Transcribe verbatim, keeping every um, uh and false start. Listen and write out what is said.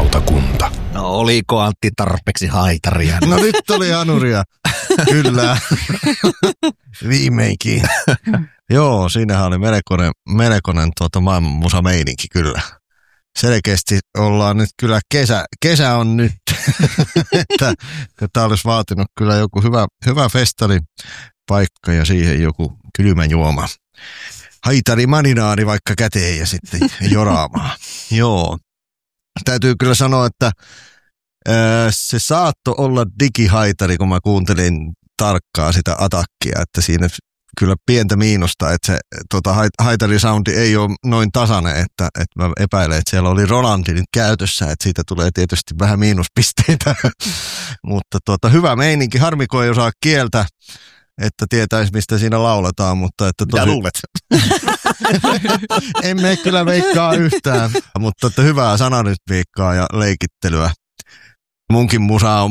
Lautakunta. No oliko Antti tarpeeksi haitaria? No nyt oli anuria. Kyllä. Viimeinkin. Joo, siinähän oli melkoinen, melkoinen tuota maailman musameininki kyllä. Selkeästi ollaan nyt kyllä, kesä, kesä on nyt, että tämä olisi vaatinut kyllä joku hyvä, hyvä festaripaikka ja siihen joku kylmä juoma. Haitari marinaadi vaikka käteen ja sitten joraamaan. Joo, täytyy kyllä sanoa, että ää, se saattoi olla digihaitari, kun mä kuuntelin tarkkaa sitä atakkia, että siinä kyllä pientä miinusta, että se tota, haitarisoundi ei ole noin tasainen, että, että mä epäilen, että siellä oli Rolandi nyt käytössä, että siitä tulee tietysti vähän miinuspisteitä, mutta tota, hyvä meininki, harmi kun ei osaa kieltä, että tietäisi mistä siinä lauletaan, mutta että tosi... Ja luulet? Emme kyllä veikkaa yhtään, mutta että hyvää sananysviikkaa ja leikittelyä. Munkin musa on